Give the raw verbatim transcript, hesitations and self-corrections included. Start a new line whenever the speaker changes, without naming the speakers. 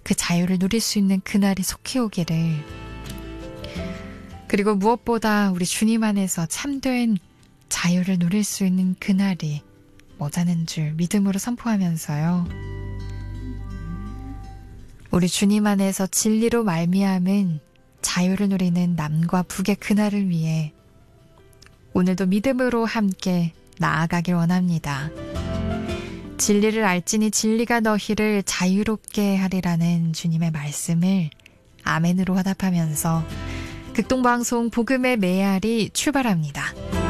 그 자유를 누릴 수 있는 그날이 속히 오기를, 그리고 무엇보다 우리 주님 안에서 참된 자유를 누릴 수 있는 그날이 오자는 줄 믿음으로 선포하면서요. 우리 주님 안에서 진리로 말미암은 자유를 누리는 남과 북의 그날을 위해 오늘도 믿음으로 함께 나아가길 원합니다. 진리를 알지니 진리가 너희를 자유롭게 하리라는 주님의 말씀을 아멘으로 화답하면서 극동방송 복음의 메아리 출발합니다.